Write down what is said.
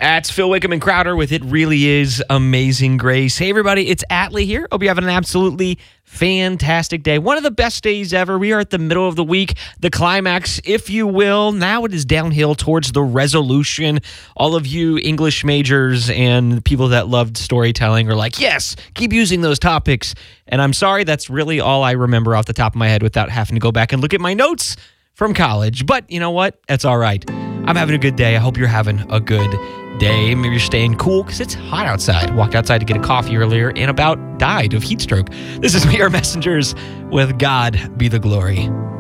That's Phil Wickham and Crowder with It Really Is Amazing Grace. Hey, everybody, it's Atlee here. Hope you're having an absolutely fantastic day. One of the best days ever. We are at the middle of the week, the climax, if you will. Now it is downhill towards the resolution. All of you English majors and people that loved storytelling are like, yes, keep using those topics. And I'm sorry, that's really all I remember off the top of my head without having to go back and look at my notes from college. But you know what? That's all right. I'm having a good day. I hope you're having a good day. Maybe you're staying cool because it's hot outside. Walked outside to get a coffee earlier and about died of heat stroke. This is We Are Messengers with God Be the Glory.